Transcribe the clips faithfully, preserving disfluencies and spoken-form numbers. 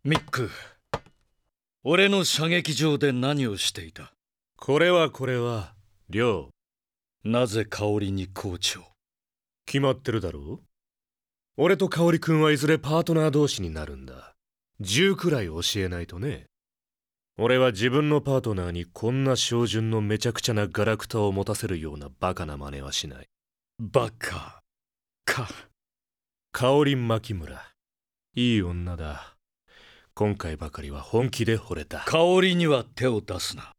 ミック、俺の射撃場で何をしていた？ これはこれは、リョウ。 なぜ香織にコーチを？ 決まってるだろう。俺と香織君はいずれパートナー同士になるんだ。銃くらい教えないとね。俺は自分のパートナーにこんな照準のめちゃくちゃなガラクタを持たせるようなバカな真似はしない。 バカか。 香織牧村、いい女だ。今回ばかりは本気で惚れた。 香織には手を出すな。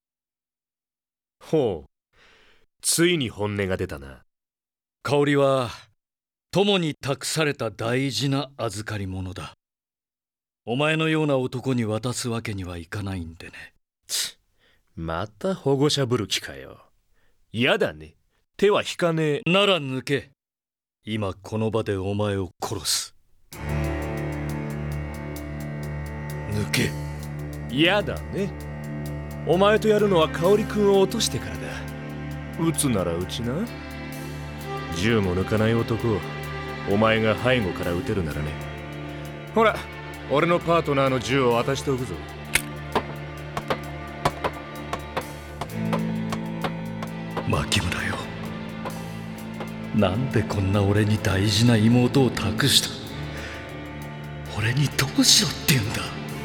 ほう、ついに本音が出たな。 香織は友に託された大事な預かり物だ。お前のような男に渡すわけにはいかないんでね。 つまた保護者ぶる気かよ。やだね。手は引かねえ。 なら抜け。今この場でお前を殺す。抜け。 やだね。お前とやるのは香織君を落としてからだ。撃つなら撃ちな。銃も抜かない男をお前が背後から撃てるならね。ほら、俺のパートナーの銃を渡しておくぞ。 牧村よ、なんでこんな俺に大事な妹を託した？俺にどうしろって言うんだ。